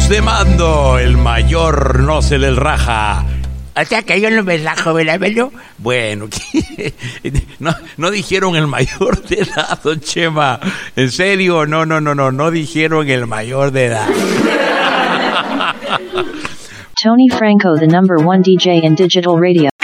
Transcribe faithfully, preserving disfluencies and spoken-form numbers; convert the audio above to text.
voz de mando, el mayor no se le raja. O sea que yo no me rajo, ¿verdad, Bello? Bueno, no, no dijeron el mayor de edad, don Chema. ¿En serio? No, no, no, no, no dijeron el mayor de edad. Tony Franco, the number one D J in digital radio.